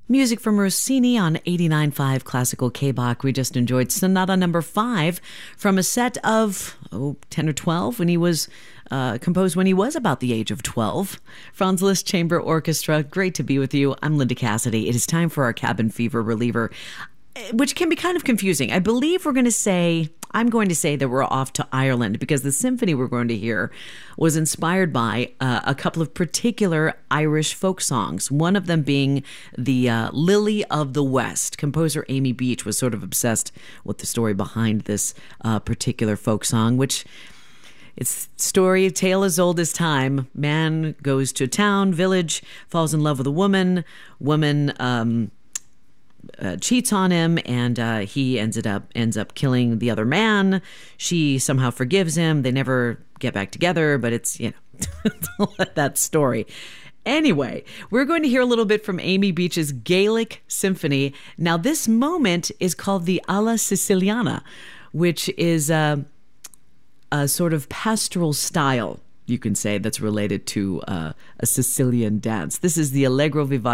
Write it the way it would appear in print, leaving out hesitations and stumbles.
Music from Rossini on 89.5 Classical K-Bach. We just enjoyed Sonata number 5 from a set of 10 or 12 when he was composed when he was about the age of 12. Franz Liszt Chamber Orchestra. Great to be with you. I'm Linda Cassidy. It is time for our cabin fever reliever, which can be kind of confusing. I'm going to say that we're off to Ireland because the symphony we're going to hear was inspired by a couple of particular Irish folk songs, one of them being the Lily of the West. Composer Amy Beach was sort of obsessed with the story behind this particular folk song, which it's a tale as old as time. Man goes to a town, village, falls in love with a woman. Woman cheats on him, and he ends up killing the other man. She somehow forgives him. They never get back together, but it's that story. Anyway, we're going to hear a little bit from Amy Beach's Gaelic Symphony. Now, this moment is called the Alla Siciliana, which is a sort of pastoral style, you can say, that's related to a Sicilian dance. This is the Allegro Vivace